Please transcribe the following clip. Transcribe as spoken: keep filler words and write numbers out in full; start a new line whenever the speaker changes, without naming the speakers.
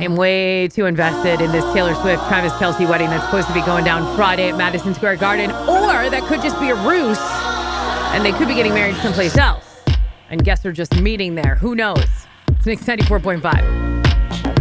am way too invested in this Taylor Swift, Travis Kelce wedding that's supposed to be going down Friday at Madison Square Garden. Or that could just be a ruse, and they could be getting married someplace else. And guests are just meeting there. Who knows? It's Mix ninety-four point five.